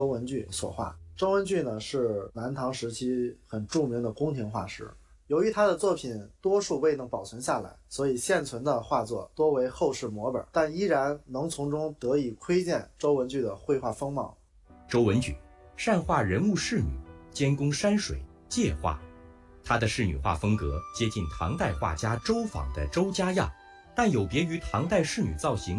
文具所画。周文具呢是南唐时期很著名的宫廷画师，由于他的作品多数未能保存下来，所以现存的画作多为后世摹本，但依然能从中得以窥见周文具的绘画风貌。 周文举善画人物仕女，兼工山水、界画。他的仕女画风格接近唐代画家周昉的周家样，但有别于唐代仕女造型